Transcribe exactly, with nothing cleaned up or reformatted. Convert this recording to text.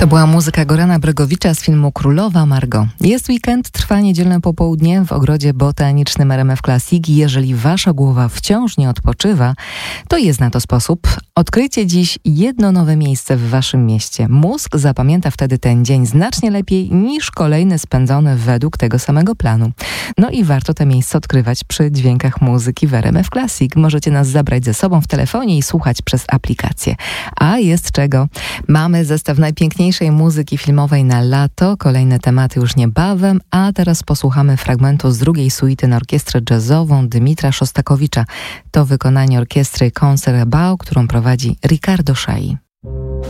To była muzyka Gorana Bregowicza z filmu Królowa Margot. Jest weekend, trwa niedzielne popołudnie w ogrodzie botanicznym R M F Classic i jeżeli wasza głowa wciąż nie odpoczywa, to jest na to sposób. Odkryjcie dziś jedno nowe miejsce w waszym mieście. Mózg zapamięta wtedy ten dzień znacznie lepiej niż kolejny spędzony według tego samego planu. No i warto te miejsce odkrywać przy dźwiękach muzyki w R M F Classic. Możecie nas zabrać ze sobą w telefonie i słuchać przez aplikację. A jest czego. Mamy zestaw najpiękniejszych muzyki filmowej na lato. Kolejne tematy już niebawem, a teraz posłuchamy fragmentu z drugiej suity na orkiestrę jazzową Dymitra Szostakowicza. To wykonanie orkiestry Concert Bał, którą prowadzi Riccardo Szai.